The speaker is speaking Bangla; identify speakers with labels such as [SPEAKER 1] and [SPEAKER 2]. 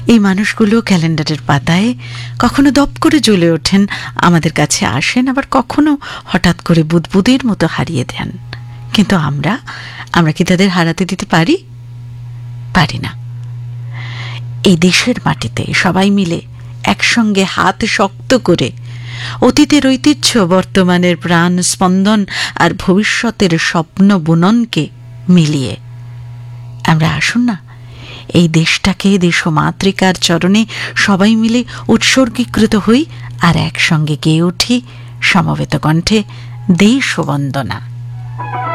[SPEAKER 1] এই মানুষগুলো ক্যালেন্ডারের পাতায় কখনো দপ করে জ্বলে ওঠেন, আমাদের কাছে আসেন, আবার কখনো হঠাৎ করে বুদবুদের মতো হারিয়ে দেন। কিন্তু আমরা কি তাদের হারাতে দিতে পারি? পারি না। এই দেশের মাটিতে সবাই মিলে একসঙ্গে হাত শক্ত করে অতীতের ঐতিহ্য, বর্তমানের প্রাণ স্পন্দন আর ভবিষ্যতের স্বপ্ন বুননকে মিলিয়ে আমরা আসুন না এই দেশটাকে দেশমাতৃকার চরণে সবাই মিলে উৎসর্গীকৃত হই আর একসঙ্গে গেয়ে উঠি সমবেত কণ্ঠে দেশবন্দনা।